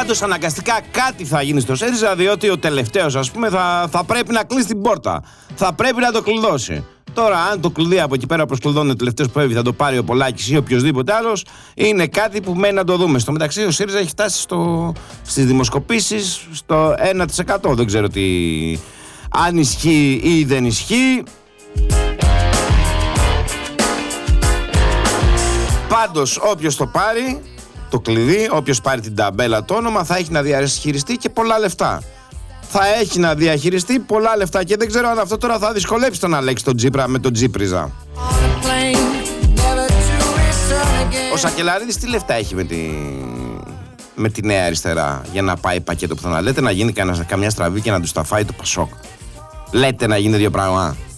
Πάντως αναγκαστικά κάτι θα γίνει στο ΣΥΡΙΖΑ, διότι ο τελευταίος, ας πούμε, θα πρέπει να κλείσει την πόρτα. Θα πρέπει να το κλειδώσει. Τώρα, αν το κλειδί από εκεί πέρα, όπως κλειδώνει ο τελευταίος που έβγαινε, θα το πάρει ο Πολάκης ή οποιοδήποτε άλλος, είναι κάτι που μένει να το δούμε. Στο μεταξύ, ο ΣΥΡΙΖΑ έχει φτάσει στις δημοσκοπήσεις στο 1%. Δεν ξέρω αν ισχύει ή δεν ισχύει. Πάντως, όποιος το πάρει το κλειδί, όποιος πάρει την ταμπέλα, το όνομα, θα έχει να διαχειριστεί και πολλά λεφτά. Θα έχει να διαχειριστεί πολλά λεφτά και δεν ξέρω αν αυτό τώρα θα δυσκολέψει τον Αλέξη τον Τσίπρα με τον Τσίπριζα. Ο Σακελαρίδης τι λεφτά έχει με τη Νέα Αριστερά για να πάει πακέτο πουθενά? Λέτε να γίνει καμιά στραβή και να τους τα φάει το Πασόκ? Λέτε να γίνει δύο πράγματα?